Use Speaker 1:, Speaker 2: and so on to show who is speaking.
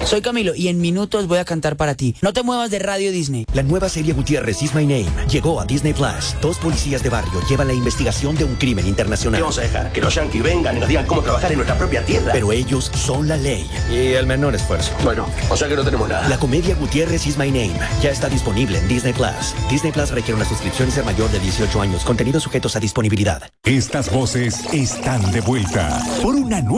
Speaker 1: Soy Camilo y en minutos voy a cantar para ti. No te muevas de Radio Disney.
Speaker 2: La nueva serie Gutiérrez Is My Name llegó a Disney Plus. 2 policías de barrio llevan la investigación de un crimen internacional.
Speaker 3: ¿Qué vamos a dejar? Que los yanquis vengan y nos digan cómo trabajar en nuestra propia tierra.
Speaker 2: Pero ellos son la ley y el menor esfuerzo.
Speaker 3: Bueno, o sea que no tenemos nada.
Speaker 2: La comedia Gutiérrez Is My Name ya está disponible en Disney Plus. Disney Plus requiere una suscripción y ser mayor de 18 años. Contenidos sujetos a disponibilidad.
Speaker 4: Estas voces están de vuelta por una nueva